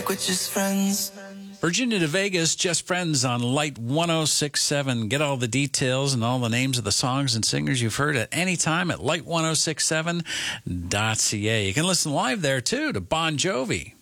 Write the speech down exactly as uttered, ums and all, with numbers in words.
like we're just friends. Virginia to Vegas, Just Friends on Light one oh six point seven. Get all the details and all the names of the songs and singers you've heard at any time at light ten sixty-seven dot c a. You can listen live there, too, to Bon Jovi.